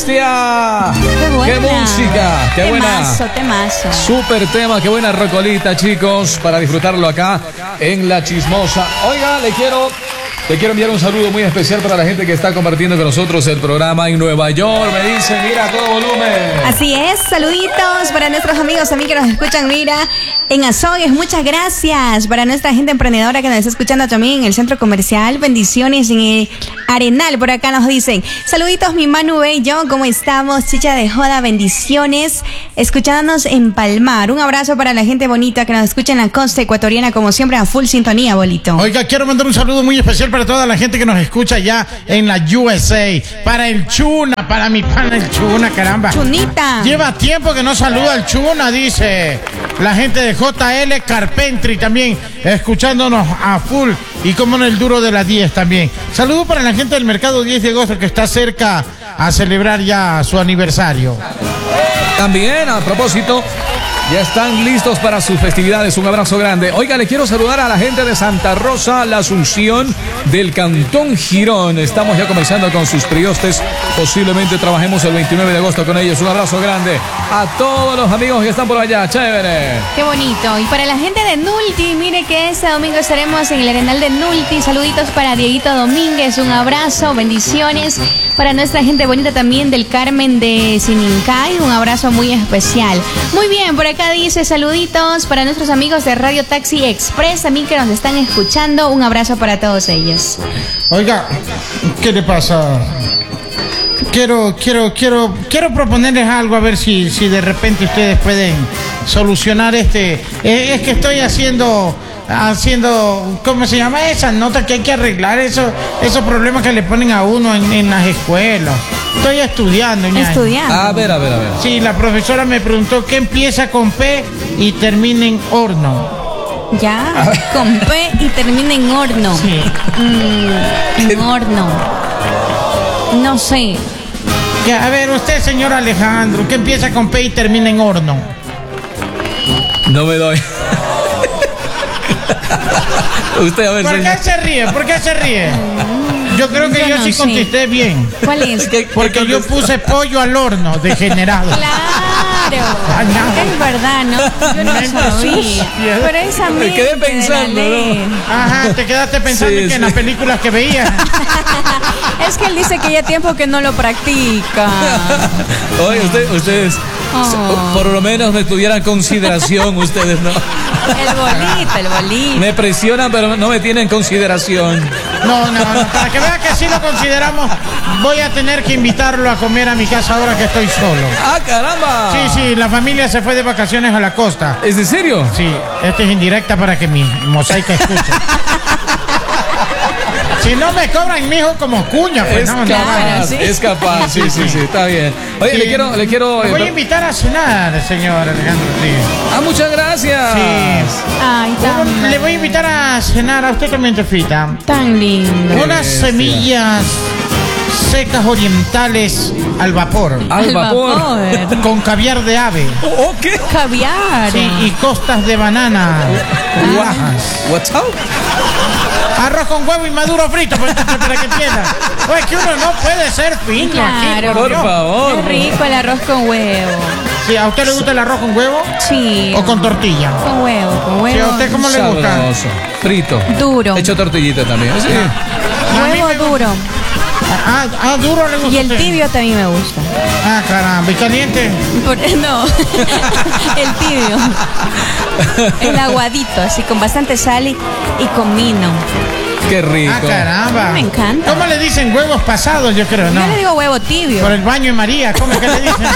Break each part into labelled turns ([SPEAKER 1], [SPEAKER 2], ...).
[SPEAKER 1] bestia!
[SPEAKER 2] ¡Qué
[SPEAKER 1] música! ¡Qué buena!
[SPEAKER 2] Temazo.
[SPEAKER 1] Súper tema, qué buena rocolita, chicos, para disfrutarlo acá en La Chismosa. Oiga, le quiero enviar un saludo muy especial para la gente que está compartiendo con nosotros el programa en Nueva York. Me dice, mira, a todo volumen.
[SPEAKER 2] Así es, saluditos para nuestros amigos también que nos escuchan, mira, en Azogues. Muchas gracias para nuestra gente emprendedora que nos está escuchando también en el centro comercial. Bendiciones en el Arenal, por acá nos dicen. Saluditos, mi Manu y yo, ¿cómo estamos? Chicha de joda, bendiciones. Escuchándonos en Palmar. Un abrazo para la gente bonita que nos escucha en la costa ecuatoriana, como siempre, a full sintonía, bolito.
[SPEAKER 3] Oiga, quiero mandar un saludo muy especial para toda la gente que nos escucha ya en la USA. Para el Chuna, para mi pana el Chuna, caramba.
[SPEAKER 2] Chunita.
[SPEAKER 3] Lleva tiempo que no saluda al Chuna, dice. La gente de JL Carpentry también, escuchándonos a full. Y como en el duro de las 10 también. Saludo para la gente del mercado 10 de agosto que está cerca a celebrar ya su aniversario.
[SPEAKER 1] También, a propósito, ya están listos para sus festividades. Un abrazo grande. Oiga, le quiero saludar a la gente de Santa Rosa, la Asunción, del Cantón Girón. Estamos ya comenzando con sus priostes. Posiblemente trabajemos el 29 de agosto con ellos. Un abrazo grande a todos los amigos que están por allá. Chévere.
[SPEAKER 2] Qué bonito. Y para la gente de Nulti, mire que este domingo estaremos en el Arenal de Nulti. Saluditos para Dieguito Domínguez. Un abrazo, bendiciones. Para nuestra gente bonita también del Carmen de Sinincay. Un abrazo muy especial. Muy bien, por acá dice saluditos para nuestros amigos de Radio Taxi Express también que nos están escuchando. Un abrazo para todos ellos.
[SPEAKER 3] Oiga, ¿qué le pasa? Quiero proponerles algo a ver si de repente ustedes pueden solucionar es que estoy haciendo, ¿cómo se llama? Esas notas que hay que arreglar, esos problemas que le ponen a uno en las escuelas. Estoy estudiando.
[SPEAKER 1] A ver.
[SPEAKER 3] Sí, la profesora me preguntó qué empieza con P y termina en horno.
[SPEAKER 2] Ya, con P y termina en horno.
[SPEAKER 3] Sí.
[SPEAKER 2] En horno. No sé.
[SPEAKER 3] Ya, a ver, usted, señor Alejandro, ¿qué empieza con P y termina en horno?
[SPEAKER 1] No me doy. Usted, a ver,
[SPEAKER 3] ¿Por qué se ríe? ¿Por qué se ríe? Yo creo que yo sí contesté bien.
[SPEAKER 2] ¿Cuál es?
[SPEAKER 3] Porque yo puse pollo al horno, degenerado.
[SPEAKER 2] Claro. Es verdad, ¿no? Yo no sabía. Pero esa
[SPEAKER 1] me quedé pensando,
[SPEAKER 3] ¿no? Ajá, te quedaste pensando en las películas que veías.
[SPEAKER 2] Es que él dice que ya tiempo que no lo practica.
[SPEAKER 1] Oye, ustedes por lo menos me tuvieran consideración, ustedes no.
[SPEAKER 2] El bolito.
[SPEAKER 1] Me presionan, pero no me tienen consideración.
[SPEAKER 3] No, para que vea que sí lo consideramos, voy a tener que invitarlo a comer a mi casa ahora que estoy solo.
[SPEAKER 1] ¡Ah, caramba!
[SPEAKER 3] Sí, la familia se fue de vacaciones a la costa.
[SPEAKER 1] ¿Es en serio?
[SPEAKER 3] Sí, esta es indirecta para que mi mosaica escuche. Si no me cobran, mijo, como cuña, pues
[SPEAKER 1] es capaz, sí, está bien. Oye, sí, le quiero...
[SPEAKER 3] Me voy a invitar a cenar, señor Alejandro. Sí.
[SPEAKER 1] Muchas gracias.
[SPEAKER 3] Sí.
[SPEAKER 2] Ay,
[SPEAKER 3] le voy a invitar a cenar a usted también, Tefita.
[SPEAKER 2] Tan lindo.
[SPEAKER 3] Unas semillas secas orientales al vapor.
[SPEAKER 1] Al vapor.
[SPEAKER 3] Con caviar de ave.
[SPEAKER 1] ¿Qué?
[SPEAKER 2] Caviar.
[SPEAKER 3] Sí, y costas de banana.
[SPEAKER 1] What's up?
[SPEAKER 3] Arroz con huevo y maduro frito para que entiendan. Pues que uno no puede ser fino.
[SPEAKER 2] Claro,
[SPEAKER 3] aquí,
[SPEAKER 1] por favor.
[SPEAKER 2] Qué rico el arroz con huevo.
[SPEAKER 3] Sí, ¿a usted le gusta el arroz con huevo?
[SPEAKER 2] Sí.
[SPEAKER 3] ¿O con tortilla?
[SPEAKER 2] Con huevo.
[SPEAKER 3] Sí, ¿a usted cómo le gusta?
[SPEAKER 1] Frito.
[SPEAKER 2] Duro.
[SPEAKER 1] Hecho tortillita también. Sí.
[SPEAKER 2] Huevo duro.
[SPEAKER 3] Duro le gusta.
[SPEAKER 2] Y el tibio también me gusta.
[SPEAKER 3] Caramba, ¿y caliente?
[SPEAKER 2] No, el tibio. El aguadito, así con bastante sal y comino.
[SPEAKER 1] Qué rico.
[SPEAKER 3] Caramba.
[SPEAKER 2] Me encanta.
[SPEAKER 3] ¿Cómo le dicen huevos pasados? Yo creo, ¿no?
[SPEAKER 2] Yo le digo huevo tibio.
[SPEAKER 3] Por el baño de María, ¿cómo es que le dicen?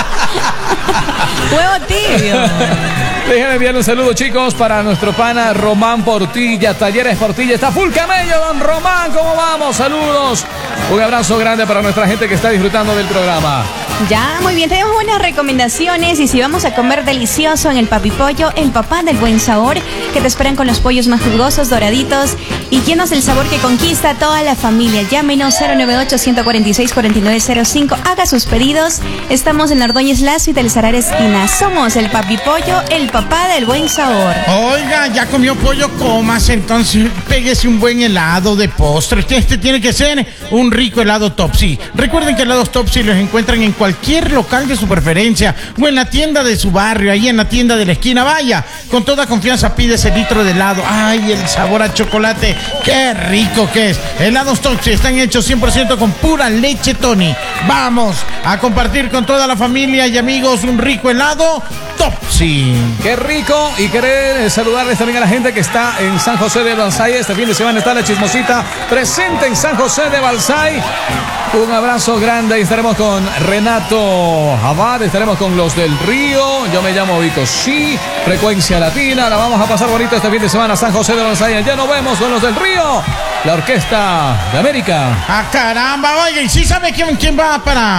[SPEAKER 2] Huevo tibio.
[SPEAKER 1] Déjenme enviar un saludo, chicos, para nuestro pana Román Portilla, Talleres Portilla. Está full camello, don Román. ¿Cómo vamos? Saludos. Un abrazo grande para nuestra gente que está disfrutando del programa.
[SPEAKER 2] Ya, muy bien, tenemos buenas recomendaciones y si vamos a comer delicioso en el Papipollo, el papá del buen sabor, que te esperan con los pollos más jugosos, doraditos y llenos del sabor que conquista a toda la familia. Llámenos 098-146-4905, haga sus pedidos. Estamos en la Ordóñez Lazo y del Sarar esquina. Somos el Papipollo, el papá del buen sabor.
[SPEAKER 3] Oiga, ya comió pollo, comas, entonces péguese un buen helado de postre. Este tiene que ser un rico helado Topsy. Recuerden que helados Topsy los encuentran en cualquier local de su preferencia o en la tienda de su barrio, ahí en la tienda de la esquina. Vaya, con toda confianza pide ese litro de helado. Ay, el sabor a chocolate, qué rico que es. Helados Topsy están hechos 100% con pura leche Tony. Vamos a compartir con toda la familia y amigos un rico helado Topsy.
[SPEAKER 1] Qué rico, y querer saludarles también a la gente que está en San José de Balsay. Este fin de semana está la Chismosita presente en San José de Balsay. Un abrazo grande y estaremos con Renato Abad, estaremos con Los del Río. Yo me llamo Vico Sí, Frecuencia Latina. La vamos a pasar bonito este fin de semana, San José de Balsay. Ya nos vemos con Los del Río, la Orquesta de América.
[SPEAKER 3] ¡Ah, caramba! Oye, ¿y sí sabe quién va para